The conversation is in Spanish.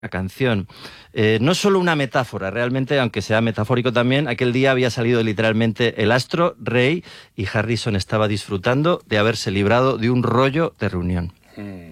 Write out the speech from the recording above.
la canción. No solo una metáfora, realmente, aunque sea metafórico también, aquel día había salido literalmente el astro rey y Harrison estaba disfrutando de haberse librado de un rollo de reunión.